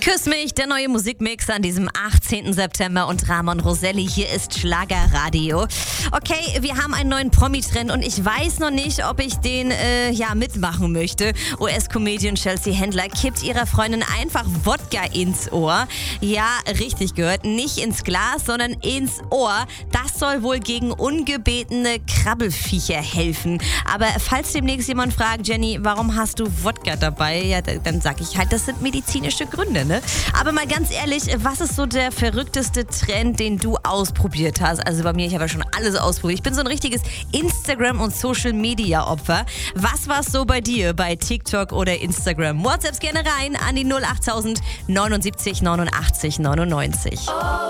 Küss mich, der neue Musikmix an diesem 18. September und Ramon Roselli, hier ist Schlagerradio. Okay, wir haben einen neuen Promi-Trend und ich weiß noch nicht, ob ich den mitmachen möchte. US-Comedian Chelsea Handler kippt ihrer Freundin einfach Wodka ins Ohr. Ja, richtig gehört, nicht ins Glas, sondern ins Ohr. Das soll wohl gegen ungebetene Krabbelfiecher helfen. Aber falls demnächst jemand fragt, Jenny, warum hast du Wodka dabei? Ja, dann sag ich halt, das sind medizinische Gründe, ne? Aber mal ganz ehrlich, was ist so der verrückteste Trend, den du ausprobiert hast? Also bei mir, ich habe ja schon alles ausprobiert. Ich bin so ein richtiges Instagram- und Social-Media-Opfer. Was war's so bei dir bei TikTok oder Instagram? WhatsApps gerne rein an die 08000 79 89 99.